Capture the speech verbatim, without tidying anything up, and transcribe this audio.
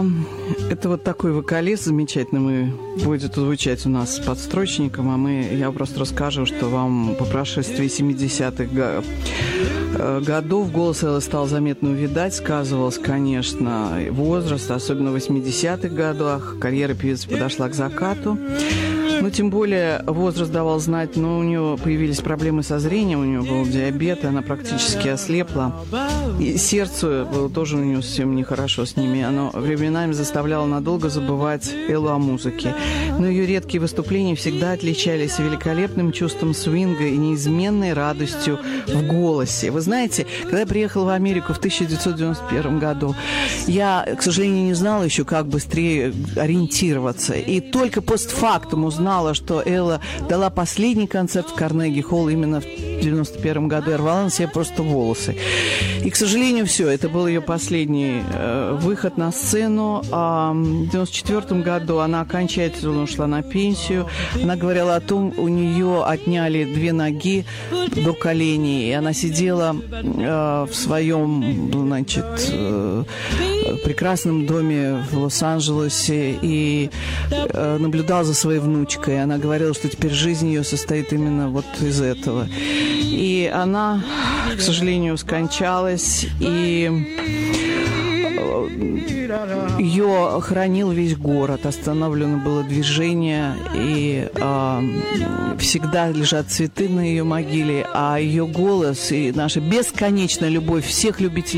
А, это вот такой вокалист замечательный, будет звучать у нас с подстрочником, а мы, я просто расскажу, что вам по прошествии семидесятых годов голос Эллы стал заметно увядать, сказывался, конечно, возраст, особенно в восьмидесятых годах, карьера певицы подошла к закату. Ну, тем более возраст давал знать, но у нее появились проблемы со зрением, у нее был диабет, и она практически ослепла. И сердце было тоже у нее совсем нехорошо с ними. Оно временами заставляло надолго забывать Эллу о музыке. Но ее редкие выступления всегда отличались великолепным чувством свинга и неизменной радостью в голосе. Вы знаете, когда я приехала в Америку в тысяча девятьсот девяносто первом году, я, к сожалению, не знала еще, как быстрее ориентироваться. И только постфактум узнала, что Элла дала последний концерт в Карнеги-холл именно в девяносто первом году. Я рвала на себе просто волосы. И, к сожалению, все. Это был ее последний э, выход на сцену. А в девяносто четвертом году она окончательно ушла на пенсию. Она говорила о том, у нее отняли две ноги до коленей. И она сидела э, в своем, значит, э, прекрасном доме в Лос-Анджелесе и э, наблюдала за своей внучкой. Она говорила, что теперь жизнь ее состоит именно вот из этого. И она, к сожалению, скончалась, и ее хоронил весь город, остановлено было движение, и э, всегда лежат цветы на ее могиле, а ее голос и наша бесконечная любовь всех любителей